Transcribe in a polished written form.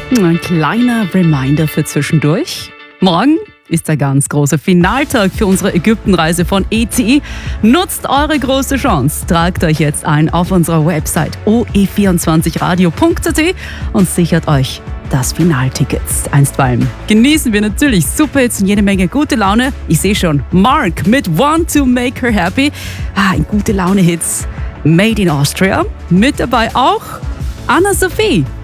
Ein kleiner Reminder für zwischendurch. Morgen ist der ganz große Finaltag für unsere Ägyptenreise von ETI. Nutzt eure große Chance. Tragt euch jetzt ein auf unserer Website oe24radio.at und sichert euch das Finalticket. Einstweilen genießen wir natürlich Superhits und jede Menge gute Laune. Ich sehe schon Mark mit Want to Make Her Happy. Ein gute Laune-Hits made in Austria. Mit dabei auch Anna-Sophie